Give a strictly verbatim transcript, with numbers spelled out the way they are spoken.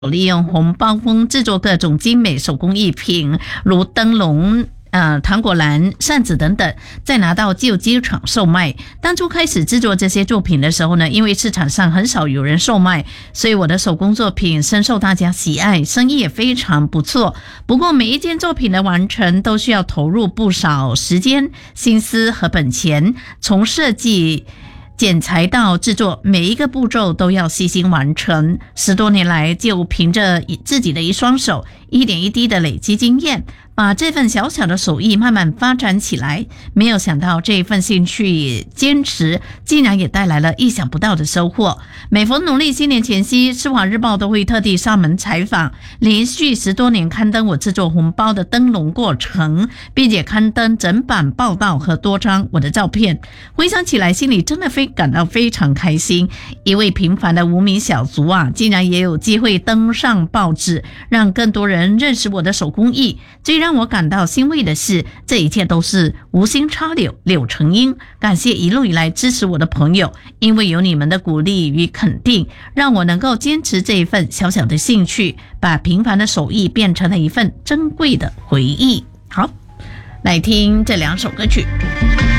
利用红包风制作各种精美手工艺品，如灯笼、呃，糖果篮、扇子等等，再拿到旧机场售卖。当初开始制作这些作品的时候呢，因为市场上很少有人售卖，所以我的手工作品深受大家喜爱，生意也非常不错。不过每一件作品的完成都需要投入不少时间、心思和本钱，从设计剪裁到制作，每一个步骤都要细心完成。十多年来，就凭着自己的一双手，一点一滴的累积经验，把这份小小的手艺慢慢发展起来。没有想到这一份兴趣坚持，竟然也带来了意想不到的收获。每逢农历新年前夕，施华日报都会特地上门采访，连续十多年刊登我制作红包的灯笼过程，并且刊登整版报道和多张我的照片。回想起来，心里真的非感到非常开心。一位平凡的无名小卒啊，竟然也有机会登上报纸，让更多人认识我的手工艺。最让我感到欣慰的是，这一切都是无心插柳柳成荫。感谢一路以来支持我的朋友，因为有你们的鼓励与肯定，让我能够坚持这一份小小的兴趣，把平凡的手艺变成了一份珍贵的回忆。好，来听这两首歌曲。